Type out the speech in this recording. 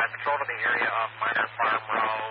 patrol to the area of Minor Farm Road.